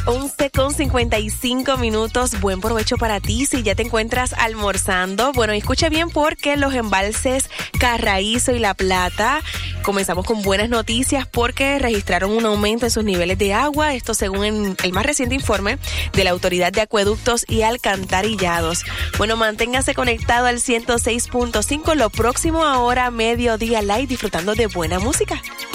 11:55. Buen provecho para ti si ya te encuentras almorzando. Bueno, escucha bien porque los embalses Carraízo y La Plata comenzamos con buenas noticias porque registraron un aumento en sus niveles de agua. Esto según el más reciente informe de la Autoridad de Acueductos y Alcantarillados. Bueno, manténgase conectado al 106.5. Lo próximo ahora, Mediodía Live, disfrutando de buena música.